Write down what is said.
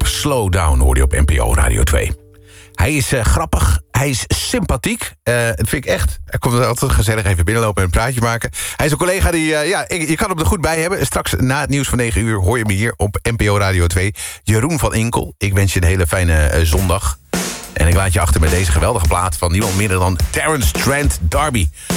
Slow Down hoorde je op NPO Radio 2. Hij is grappig, hij is sympathiek. Dat vind ik echt. Hij komt altijd gezellig even binnenlopen en een praatje maken. Hij is een collega die, je kan hem er goed bij hebben. Straks na het nieuws van 9 uur hoor je me hier op NPO Radio 2. Jeroen van Inkel, ik wens je een hele fijne zondag. En ik laat je achter met deze geweldige plaat van niemand minder dan Terence Trent D'Arby.